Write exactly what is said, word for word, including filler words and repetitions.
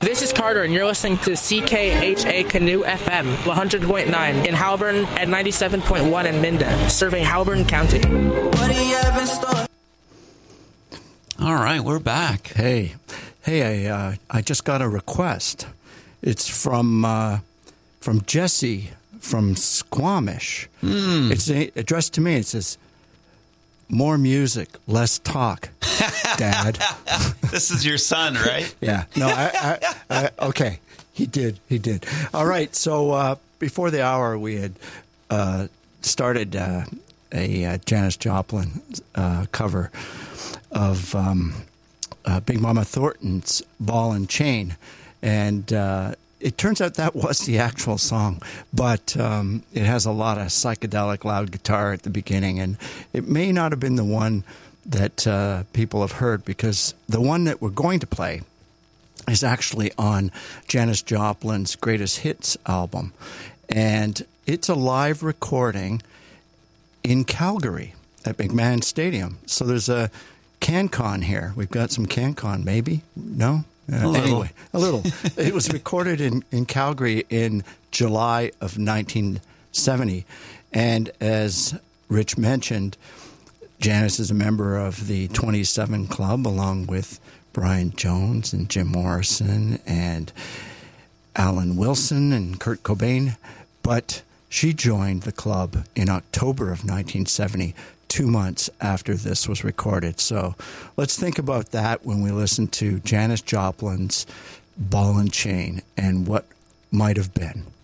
This is Carter, and you're listening to C K H A Canoe F M, one hundred point nine in Halburn and ninety-seven point one in Minden, serving Halburn County. All right, we're back. Hey, hey, I, uh, I just got a request. It's from uh, from Jesse from Squamish. Mm. It's a, addressed to me. It says, "More music, less talk, Dad." This is your son, right? Yeah. No, I, I, I, okay. He did. He did. All right. So uh, before the hour, we had uh, started uh, a uh, Janis Joplin uh, cover of um, uh, Big Mama Thornton's Ball and Chain. And uh, it turns out that was the actual song, but um, it has a lot of psychedelic loud guitar at the beginning. And it may not have been the one that uh, people have heard, because the one that we're going to play is actually on Janis Joplin's Greatest Hits album. And it's a live recording in Calgary at McMahon Stadium. So there's a CanCon here. We've got some CanCon, maybe? No? Uh, a anyway, a little. It was recorded in, in Calgary in July of nineteen seventy. And as Rich mentioned, Janis is a member of the twenty-seven Club, along with Brian Jones and Jim Morrison and Alan Wilson and Kurt Cobain. But she joined the club in October of nineteen seventy, two months after this was recorded. So let's think about that when we listen to Janis Joplin's Ball and Chain and what might have been.